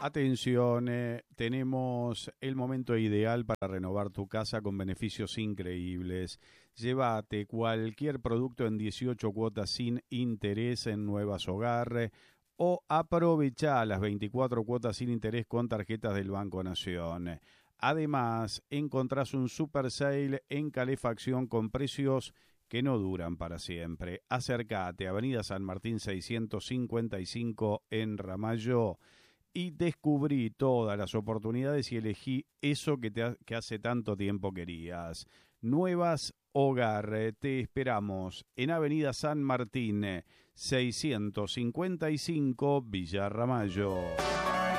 Atención, tenemos el momento ideal para renovar tu casa con beneficios increíbles. Llévate cualquier producto en 18 cuotas sin interés en Nuevas Hogar o aprovecha las 24 cuotas sin interés con tarjetas del Banco Nación. Además, encontrás un super sale en calefacción con precios que no duran para siempre. Acércate a Avenida San Martín 655 en Ramallo y descubrí todas las oportunidades y elegí eso que hace tanto tiempo querías. Nuevas Hogar, te esperamos en Avenida San Martín 655 Villa Ramallo.